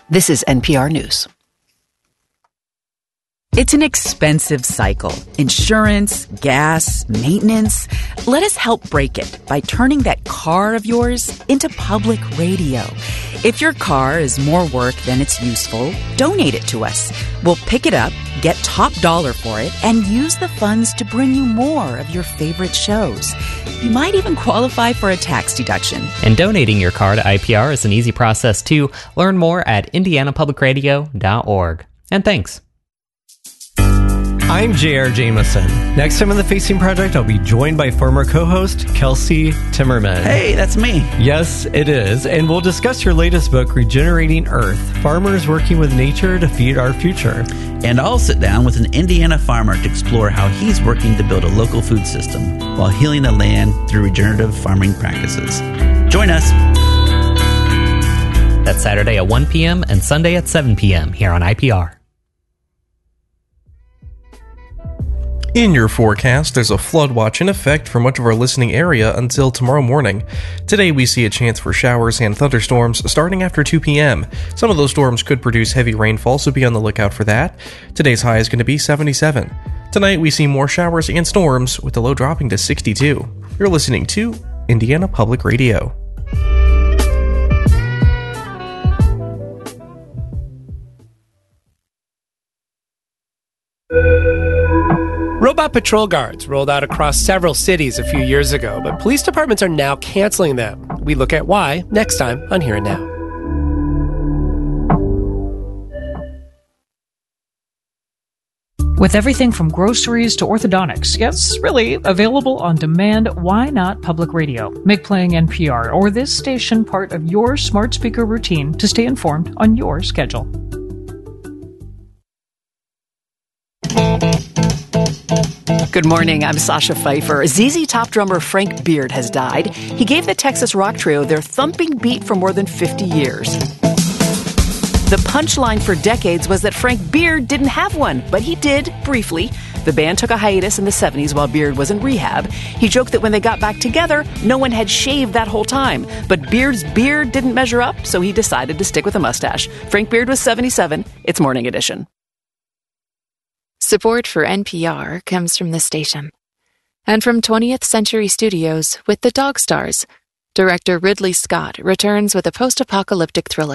This is NPR News. It's an expensive cycle. Insurance, gas, maintenance. Let us help break it by turning that car of yours into public radio. If your car is more work than it's useful, donate it to us. We'll pick it up, get top dollar for it, and use the funds to bring you more of your favorite shows. You might even qualify for a tax deduction. And donating your car to IPR is an easy process too. Learn more at indianapublicradio.org. And thanks. I'm J.R. Jameson. Next time on The Facing Project, I'll be joined by former co-host Kelsey Timmerman. Hey, that's me. Yes, it is. And we'll discuss your latest book, Regenerating Earth, Farmers Working with Nature to Feed Our Future. And I'll sit down with an Indiana farmer to explore how he's working to build a local food system while healing the land through regenerative farming practices. Join us. That's Saturday at 1 p.m. and Sunday at 7 p.m. here on IPR. In your forecast, there's a flood watch in effect for much of our listening area until tomorrow morning. Today we see a chance for showers and thunderstorms starting after 2 p.m. Some of those storms could produce heavy rainfall, so be on the lookout for that. Today's high is going to be 77. Tonight we see more showers and storms, with the low dropping to 62. You're listening to Indiana Public Radio. Robot patrol guards rolled out across several cities a few years ago, but police departments are now canceling them. We look at why next time on Here and Now. With everything from groceries to orthodontics, yes, really, available on demand, why not public radio? Make playing NPR or this station part of your smart speaker routine to stay informed on your schedule. Good morning, I'm Sasha Pfeiffer. ZZ Top drummer Frank Beard has died. He gave the Texas rock trio their thumping beat for more than 50 years. The punchline for decades was that Frank Beard didn't have one, but he did, briefly. The band took a hiatus in the 70s while Beard was in rehab. He joked that when they got back together, no one had shaved that whole time. But Beard's beard didn't measure up, so he decided to stick with a mustache. Frank Beard was 77. It's Morning Edition. Support for NPR comes from this station. And from 20th Century Studios with The Dog Stars. Director Ridley Scott returns with a post-apocalyptic thriller.